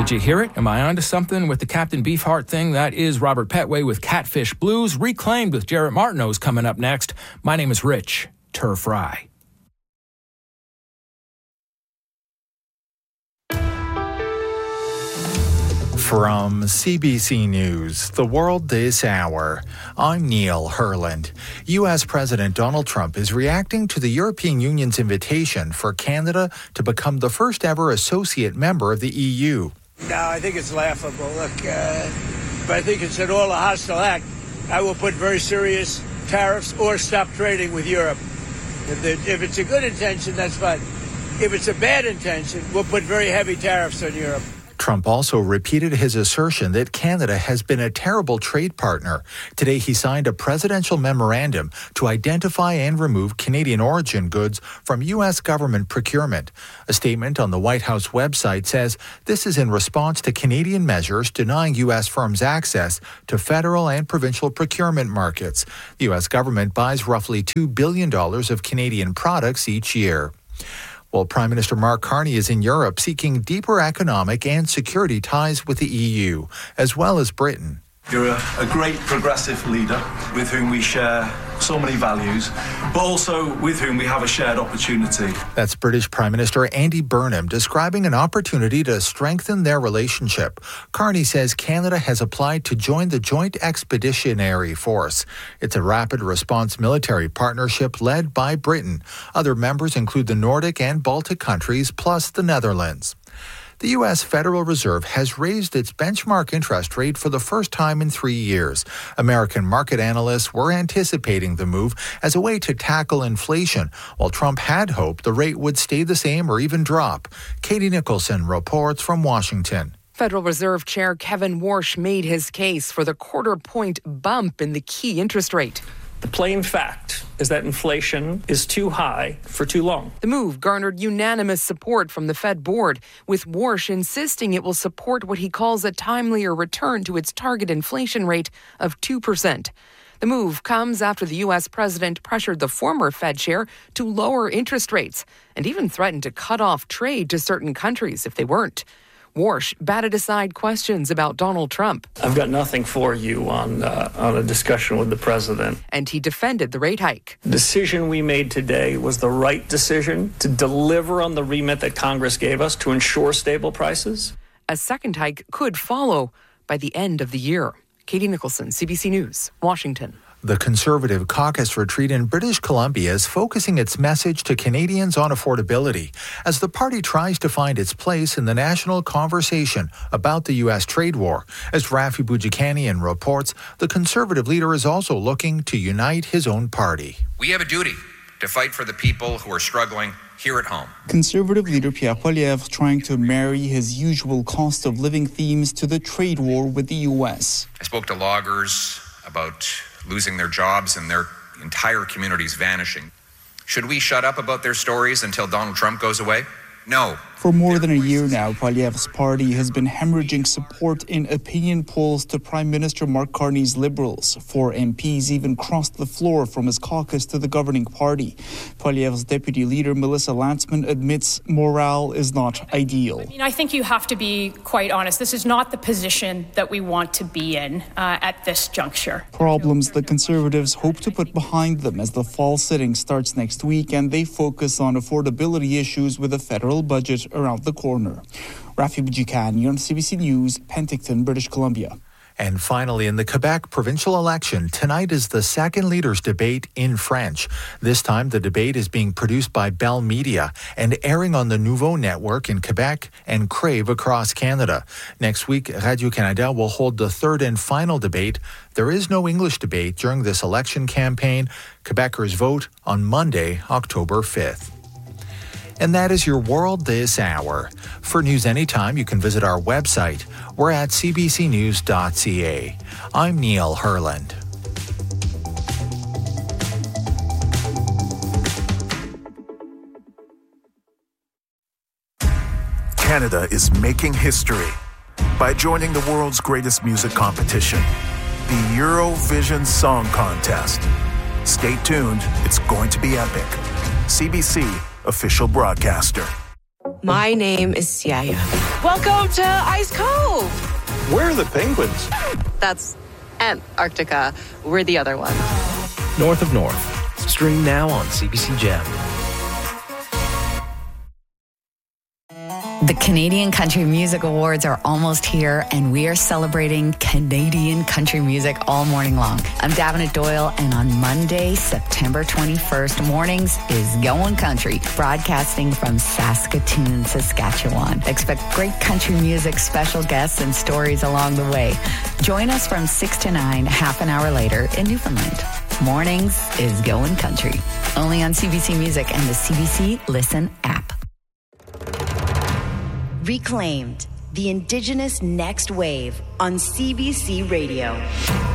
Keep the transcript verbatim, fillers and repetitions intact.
Did you hear it? Am I onto something with the Captain Beefheart thing? That is Robert Petway with Catfish Blues, Reclaimed with Jarrett Martineau's coming up next. My name is Rich Turf Rye. From C B C News, The World This Hour, I'm Neil Herland. U S. President Donald Trump is reacting to the European Union's invitation for Canada to become the first ever associate member of the E U. No, I think it's laughable. Look, uh, if I think it's at all a hostile act, I will put very serious tariffs or stop trading with Europe. If, if it's a good intention, that's fine. If it's a bad intention, we'll put very heavy tariffs on Europe. Trump also repeated his assertion that Canada has been a terrible trade partner. Today, he signed a presidential memorandum to identify and remove Canadian origin goods from U S government procurement. A statement on the White House website says this is in response to Canadian measures denying U S firms access to federal and provincial procurement markets. The U S government buys roughly two billion dollars of Canadian products each year. Well, Prime Minister Mark Carney is in Europe seeking deeper economic and security ties with the E U, as well as Britain. You're a, a great progressive leader with whom we share so many values, but also with whom we have a shared opportunity. That's British Prime Minister Andy Burnham describing an opportunity to strengthen their relationship. Carney says Canada has applied to join the Joint Expeditionary Force. It's a rapid response military partnership led by Britain. Other members include the Nordic and Baltic countries, plus the Netherlands. The U S. Federal Reserve has raised its benchmark interest rate for the first time in three years. American market analysts were anticipating the move as a way to tackle inflation, while Trump had hoped the rate would stay the same or even drop. Katie Nicholson reports from Washington. Federal Reserve Chair Kevin Warsh made his case for the quarter-point bump in the key interest rate. The plain fact is that inflation is too high for too long. The move garnered unanimous support from the Fed board, with Warsh insisting it will support what he calls a timelier return to its target inflation rate of two percent. The move comes after the U S president pressured the former Fed chair to lower interest rates and even threatened to cut off trade to certain countries if they weren't. Warsh batted aside questions about Donald Trump. I've got nothing for you on uh, on a discussion with the president. And he defended the rate hike. The decision we made today was the right decision to deliver on the remit that Congress gave us to ensure stable prices. A second hike could follow by the end of the year. Katie Nicholson, C B C News, Washington. The Conservative caucus retreat in British Columbia is focusing its message to Canadians on affordability as the party tries to find its place in the national conversation about the U S trade war. As Rafi Boudjikanian reports, the Conservative leader is also looking to unite his own party. We have a duty to fight for the people who are struggling here at home. Conservative leader Pierre Poilievre trying to marry his usual cost of living themes to the trade war with the U S. I spoke to loggers about losing their jobs and their entire communities vanishing. Should we shut up about their stories until Donald Trump goes away? No. For more than a year now, Poilievre's party has been hemorrhaging support in opinion polls to Prime Minister Mark Carney's Liberals. Four M Ps even crossed the floor from his caucus to the governing party. Poilievre's deputy leader, Melissa Lantsman, admits morale is not ideal. I mean, I think you have to be quite honest. This is not the position that we want to be in uh, at this juncture. Problems the Conservatives hope to put behind them as the fall sitting starts next week and they focus on affordability issues with a federal budget around the corner. Rafi Boudjikanian, C B C News, Penticton, British Columbia. And finally, in the Quebec provincial election, tonight is the second leaders' debate in French. This time, the debate is being produced by Bell Media and airing on the Nouveau Network in Quebec and Crave across Canada. Next week, Radio-Canada will hold the third and final debate. There is no English debate during this election campaign. Quebecers vote on Monday, October fifth. And that is your World This Hour. For news anytime, you can visit our website. We're at c b c news dot c a. I'm Neil Herland. Canada is making history by joining the world's greatest music competition, the Eurovision Song Contest. Stay tuned, it's going to be epic. C B C official broadcaster. My name is Siaya. Welcome to Ice Cove. Where are the penguins? That's Antarctica. We're the other one. North of North. Stream now on C B C Gem. The Canadian Country Music Awards are almost here, and we are celebrating Canadian country music all morning long. I'm Davenant Doyle, and on Monday, September twenty-first, Mornings is Going Country, broadcasting from Saskatoon, Saskatchewan. Expect great country music, special guests, and stories along the way. Join us from six to nine, half an hour later in Newfoundland. Mornings is Going Country, only on C B C Music and the C B C Listen app. Reclaimed, the Indigenous Next Wave on C B C Radio.